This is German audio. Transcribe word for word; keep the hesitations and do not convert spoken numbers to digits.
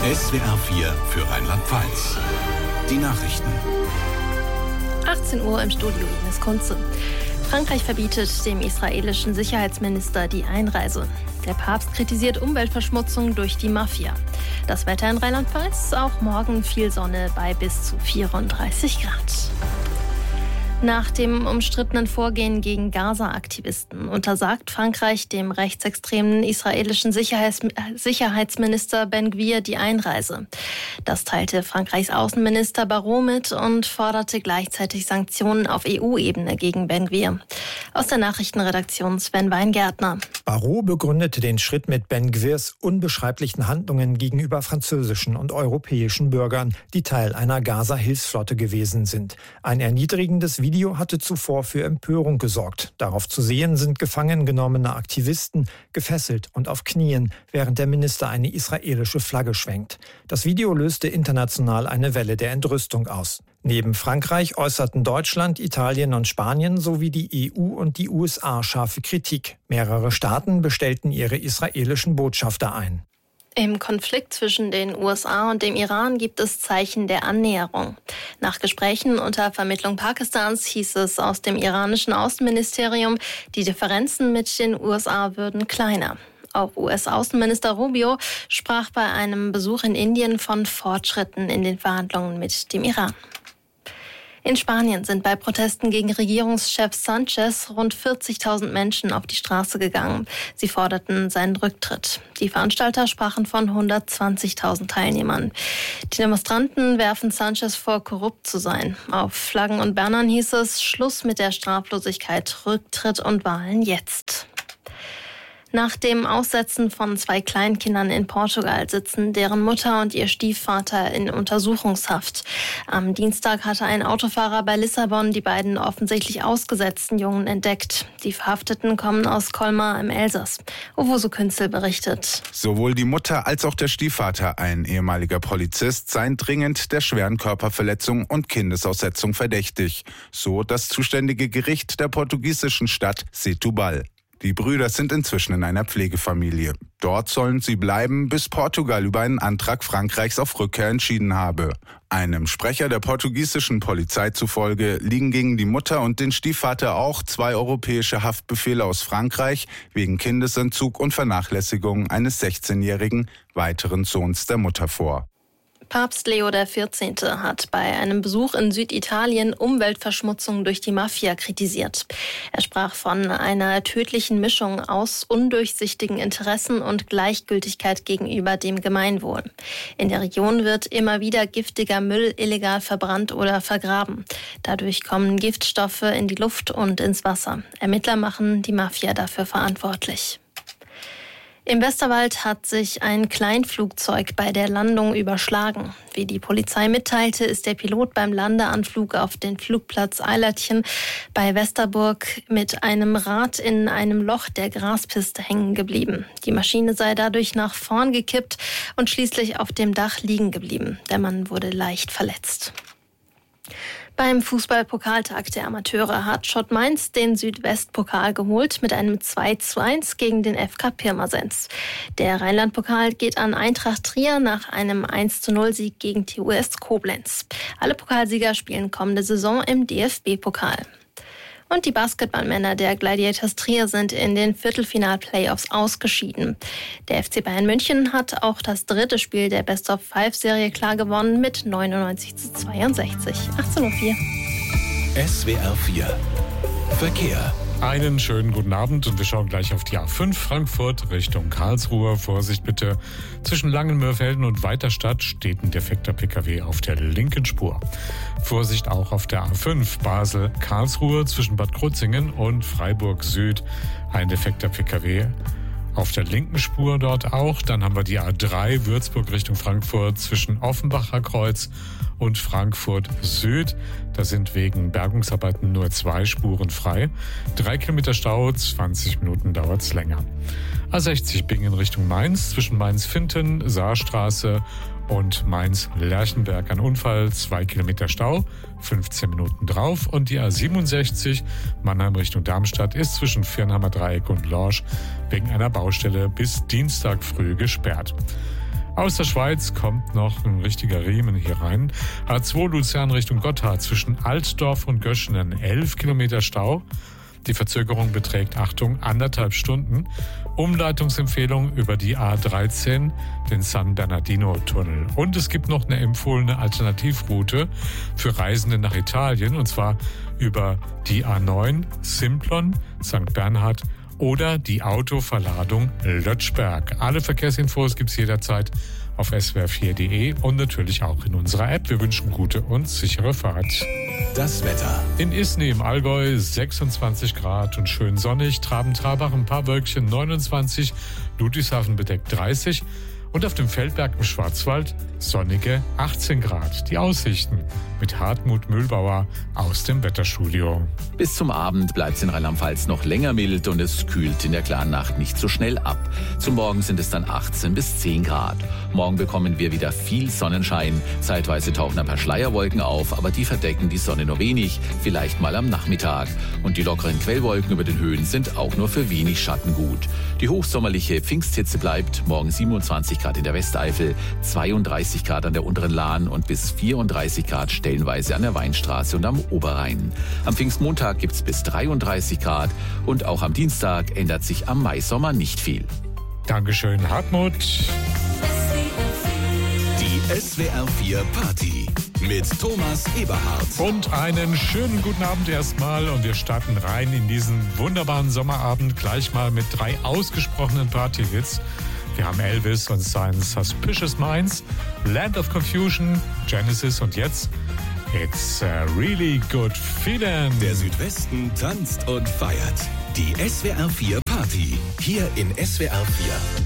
S W R vier für Rheinland-Pfalz. Die Nachrichten. achtzehn Uhr im Studio Ines Kunze. Frankreich verbietet dem israelischen Sicherheitsminister die Einreise. Der Papst kritisiert Umweltverschmutzung durch die Mafia. Das Wetter in Rheinland-Pfalz, auch morgen viel Sonne bei bis zu vierunddreißig Grad. Nach dem umstrittenen Vorgehen gegen Gaza-Aktivisten untersagt Frankreich dem rechtsextremen israelischen Sicherheits- Sicherheitsminister Ben Gvir die Einreise. Das teilte Frankreichs Außenminister Barrot mit und forderte gleichzeitig Sanktionen auf E U-Ebene gegen Ben Gvir. Aus der Nachrichtenredaktion Sven Weingärtner. Barrot begründete den Schritt mit Ben Gvirs unbeschreiblichen Handlungen gegenüber französischen und europäischen Bürgern, die Teil einer Gaza-Hilfsflotte gewesen sind. Ein erniedrigendes Video Video hatte zuvor für Empörung gesorgt. Darauf zu sehen sind gefangen genommene Aktivisten, gefesselt und auf Knien, während der Minister eine israelische Flagge schwenkt. Das Video löste international eine Welle der Entrüstung aus. Neben Frankreich äußerten Deutschland, Italien und Spanien sowie die E U und die U S A scharfe Kritik. Mehrere Staaten bestellten ihre israelischen Botschafter ein. Im Konflikt zwischen den U S A und dem Iran gibt es Zeichen der Annäherung. Nach Gesprächen unter Vermittlung Pakistans hieß es aus dem iranischen Außenministerium, die Differenzen mit den U S A würden kleiner. Auch U S-Außenminister Rubio sprach bei einem Besuch in Indien von Fortschritten in den Verhandlungen mit dem Iran. In Spanien sind bei Protesten gegen Regierungschef Sanchez rund vierzigtausend Menschen auf die Straße gegangen. Sie forderten seinen Rücktritt. Die Veranstalter sprachen von hundertzwanzigtausend Teilnehmern. Die Demonstranten werfen Sanchez vor, korrupt zu sein. Auf Flaggen und Bannern hieß es: Schluss mit der Straflosigkeit, Rücktritt und Wahlen jetzt. Nach dem Aussetzen von zwei Kleinkindern in Portugal sitzen deren Mutter und ihr Stiefvater in Untersuchungshaft. Am Dienstag hatte ein Autofahrer bei Lissabon die beiden offensichtlich ausgesetzten Jungen entdeckt. Die Verhafteten kommen aus Colmar im Elsass. Owusu Künzel berichtet. Sowohl die Mutter als auch der Stiefvater, ein ehemaliger Polizist, seien dringend der schweren Körperverletzung und Kindesaussetzung verdächtig. So das zuständige Gericht der portugiesischen Stadt Setúbal. Die Brüder sind inzwischen in einer Pflegefamilie. Dort sollen sie bleiben, bis Portugal über einen Antrag Frankreichs auf Rückkehr entschieden habe. Einem Sprecher der portugiesischen Polizei zufolge liegen gegen die Mutter und den Stiefvater auch zwei europäische Haftbefehle aus Frankreich wegen Kindesentzug und Vernachlässigung eines sechzehnjährigen weiteren Sohns der Mutter vor. Papst Leo der vierzehnte hat bei einem Besuch in Süditalien Umweltverschmutzung durch die Mafia kritisiert. Er sprach von einer tödlichen Mischung aus undurchsichtigen Interessen und Gleichgültigkeit gegenüber dem Gemeinwohl. In der Region wird immer wieder giftiger Müll illegal verbrannt oder vergraben. Dadurch kommen Giftstoffe in die Luft und ins Wasser. Ermittler machen die Mafia dafür verantwortlich. Im Westerwald hat sich ein Kleinflugzeug bei der Landung überschlagen. Wie die Polizei mitteilte, ist der Pilot beim Landeanflug auf den Flugplatz Eilertchen bei Westerburg mit einem Rad in einem Loch der Graspiste hängen geblieben. Die Maschine sei dadurch nach vorn gekippt und schließlich auf dem Dach liegen geblieben. Der Mann wurde leicht verletzt. Beim Fußball-Pokaltag der Amateure hat Schott Mainz den Südwestpokal geholt mit einem zwei zu eins gegen den F K Pirmasens. Der Rheinland-Pokal geht an Eintracht Trier nach einem eins zu null Sieg gegen T U S Koblenz. Alle Pokalsieger spielen kommende Saison im D F B-Pokal. Und die Basketballmänner der Gladiators Trier sind in den Viertelfinal-Playoffs ausgeschieden. Der F C Bayern München hat auch das dritte Spiel der Best-of-Five-Serie klar gewonnen mit neunundneunzig zu zweiundsechzig. achtzehn Uhr vier. S W R vier Verkehr. Einen schönen guten Abend und wir schauen gleich auf die A fünf Frankfurt Richtung Karlsruhe. Vorsicht bitte, zwischen Langenmörfelden und Weiterstadt steht ein defekter Pkw auf der linken Spur. Vorsicht auch auf der A fünf Basel-Karlsruhe zwischen Bad Krozingen und Freiburg Süd, ein defekter Pkw auf der linken Spur dort auch. Dann haben wir die A drei Würzburg Richtung Frankfurt zwischen Offenbacher Kreuz und Frankfurt Süd. Da sind wegen Bergungsarbeiten nur zwei Spuren frei. Drei Kilometer Stau, zwanzig Minuten dauert's länger. A sechzig Bingen Richtung Mainz zwischen Mainz-Finten, Saarstraße und Mainz-Lerchenberg ein Unfall, zwei Kilometer Stau, fünfzehn Minuten drauf. Und die A siebenundsechzig Mannheim Richtung Darmstadt ist zwischen Viernheimer Dreieck und Lorsch wegen einer Baustelle bis Dienstag früh gesperrt. Aus der Schweiz kommt noch ein richtiger Riemen hier rein. A zwei Luzern Richtung Gotthard zwischen Altdorf und Göschenen elf Kilometer Stau. Die Verzögerung beträgt, Achtung, anderthalb Stunden. Umleitungsempfehlung über die A dreizehn, den San Bernardino-Tunnel. Und es gibt noch eine empfohlene Alternativroute für Reisende nach Italien, und zwar über die A neun, Simplon, Sankt Bernhard oder die Autoverladung Lötschberg. Alle Verkehrsinfos gibt's jederzeit auf S W R vier Punkt de und natürlich auch in unserer App. Wir wünschen gute und sichere Fahrt. Das Wetter. In Isny im Allgäu sechsundzwanzig Grad und schön sonnig. Traben-Trabach ein paar Wölkchen neunundzwanzig. Ludwigshafen bedeckt dreißig. Und auf dem Feldberg im Schwarzwald sonnige achtzehn Grad. Die Aussichten mit Hartmut Mühlbauer aus dem Wetterstudio. Bis zum Abend bleibt es in Rheinland-Pfalz noch länger mild und es kühlt in der klaren Nacht nicht so schnell ab. Zum Morgen sind es dann achtzehn bis zehn Grad. Morgen bekommen wir wieder viel Sonnenschein. Zeitweise tauchen ein paar Schleierwolken auf, aber die verdecken die Sonne nur wenig, vielleicht mal am Nachmittag. Und die lockeren Quellwolken über den Höhen sind auch nur für wenig Schatten gut. Die hochsommerliche Pfingsthitze bleibt, morgen siebenundzwanzig Grad in der Westeifel, zweiunddreißig Grad an der unteren Lahn und bis vierunddreißig Grad stellenweise an der Weinstraße und am Oberrhein. Am Pfingstmontag gibt's bis dreiunddreißig Grad und auch am Dienstag ändert sich am Maisommer nicht viel. Dankeschön, Hartmut. Die S W R vier Party mit Thomas Eberhardt. Und einen schönen guten Abend erstmal. Und wir starten rein in diesen wunderbaren Sommerabend gleich mal mit drei ausgesprochenen Party-Hits. Wir haben Elvis und sein Suspicious Minds, Land of Confusion, Genesis und jetzt It's a Really Good Feeling. Der Südwesten tanzt und feiert. Die S W R vier Party hier in S W R vier.